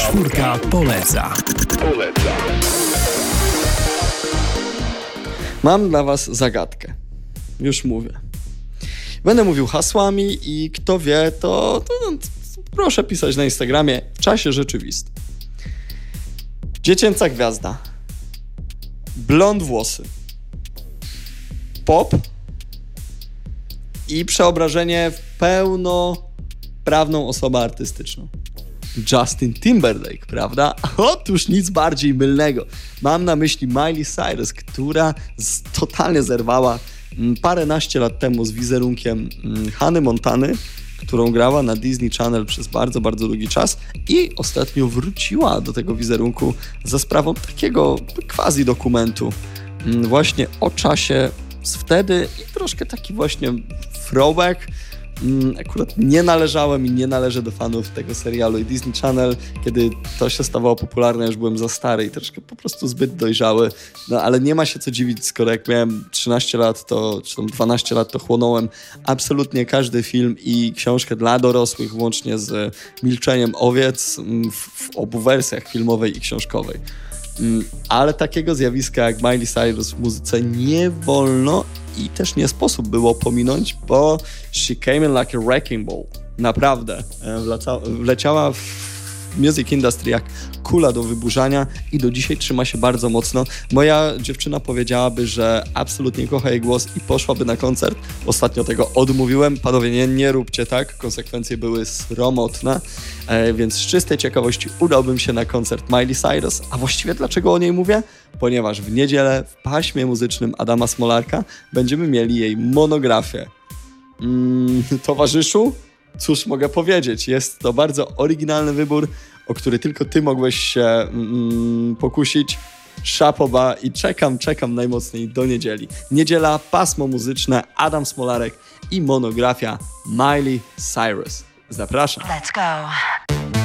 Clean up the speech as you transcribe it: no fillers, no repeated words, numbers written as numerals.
Czwórka poleca. Mam dla was zagadkę. Już mówię. Będę mówił hasłami i kto wie, to proszę pisać na Instagramie w czasie rzeczywistym. Dziecięca gwiazda. Blond włosy. Pop. I przeobrażenie w pełnoprawną osobę artystyczną. Justin Timberlake, prawda? Otóż nic bardziej mylnego. Mam na myśli Miley Cyrus, która totalnie zerwała paręnaście lat temu z wizerunkiem Hannah Montany, którą grała na Disney Channel przez bardzo, bardzo długi czas i ostatnio wróciła do tego wizerunku za sprawą takiego quasi dokumentu właśnie o czasie z wtedy i troszkę taki właśnie throwback. Akurat nie należałem i nie należę do fanów tego serialu i Disney Channel. Kiedy to się stawało popularne, już byłem za stary i troszkę po prostu zbyt dojrzały. No ale nie ma się co dziwić, skoro jak miałem 13 lat, czy tam 12 lat, to chłonąłem absolutnie każdy film i książkę dla dorosłych, włącznie z Milczeniem owiec w obu wersjach, filmowej i książkowej. Ale takiego zjawiska jak Miley Cyrus w muzyce nie wolno i też nie sposób było pominąć, bo she came in like a wrecking ball. Naprawdę. Wleciała w music industry jak kula do wyburzania i do dzisiaj trzyma się bardzo mocno. Moja dziewczyna powiedziałaby, że absolutnie kocha jej głos i poszłaby na koncert. Ostatnio tego odmówiłem. Panowie, nie róbcie tak. Konsekwencje były sromotne. Więc z czystej ciekawości udałbym się na koncert Miley Cyrus. A właściwie dlaczego o niej mówię? Ponieważ w niedzielę w paśmie muzycznym Adama Smolarka będziemy mieli jej monografię. Towarzyszu? Cóż mogę powiedzieć? Jest to bardzo oryginalny wybór, o który tylko ty mogłeś się pokusić. Szapoba i czekam najmocniej do niedzieli. Niedziela, pasmo muzyczne, Adam Smolarek i monografia Miley Cyrus. Zapraszam. Let's go.